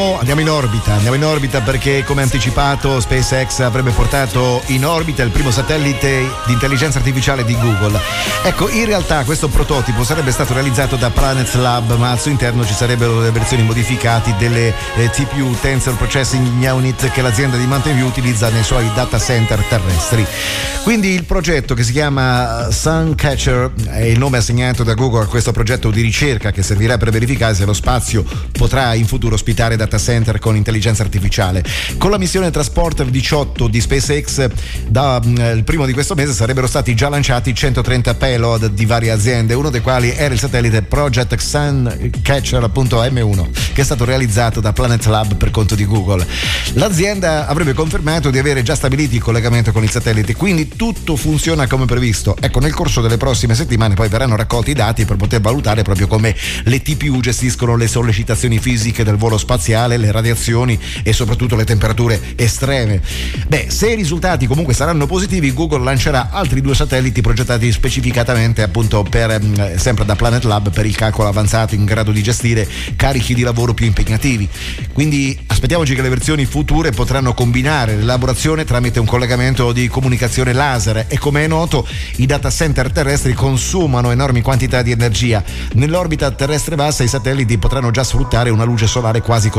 Andiamo in orbita perché, come anticipato, SpaceX avrebbe portato in orbita il primo satellite di intelligenza artificiale di Google. Ecco, in realtà questo prototipo sarebbe stato realizzato da Planet Lab, ma al suo interno ci sarebbero le versioni modificate delle TPU, Tensor Processing Unit, che l'azienda di Mountain View utilizza nei suoi data center terrestri. Quindi il progetto, che si chiama Suncatcher, è il nome assegnato da Google a questo progetto di ricerca che servirà per verificare se lo spazio potrà in futuro ospitare data center con intelligenza artificiale. Con la missione Transporter 18 di SpaceX, il primo di questo mese sarebbero stati già lanciati 130 payload di varie aziende, uno dei quali era il satellite Project Suncatcher, appunto M1, che è stato realizzato da Planet Lab per conto di Google. L'azienda avrebbe confermato di avere già stabilito il collegamento con il satellite, quindi tutto funziona come previsto. Ecco, nel corso delle prossime settimane poi verranno raccolti i dati per poter valutare proprio come le TPU gestiscono le sollecitazioni fisiche del volo spaziale, le radiazioni e soprattutto le temperature estreme. Se i risultati comunque saranno positivi, Google lancerà altri 2 satelliti progettati specificatamente appunto per sempre da Planet Lab per il calcolo avanzato in grado di gestire carichi di lavoro più impegnativi. Quindi aspettiamoci che le versioni future potranno combinare l'elaborazione tramite un collegamento di comunicazione laser, e come è noto i data center terrestri consumano enormi quantità di energia. Nell'orbita terrestre bassa i satelliti potranno già sfruttare una luce solare quasi